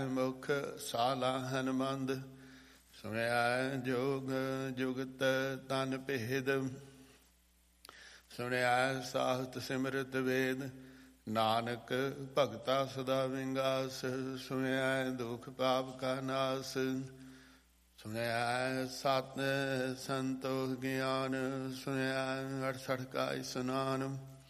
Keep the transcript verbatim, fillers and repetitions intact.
ਮੁਖ ਸਾਲਾਹਨ ਮੰਦ, ਸੁਣਿਆ ਜੋਗ ਜੁਗਤ ਤਨ ਭੇਦ। ਸੁਣਿਆ ਸਾਹਿਤ ਸਿਮਰਤ ਵੇਦ, ਨਾਨਕ ਭਗਤਾ ਸਦਾ ਵਿੰਗਾਸ। ਸੁਣਿਆ ਦੁਖ ਪਾਪ ਕਾ ਨਾਸ, ਸੁਣਿਆ ਸਤ ਸੰਤੋਖ ਗਿਆਨ। ਸੁਣਿਆ ਅਠਸਠ ਕਾ ਇਸਨਾਨ,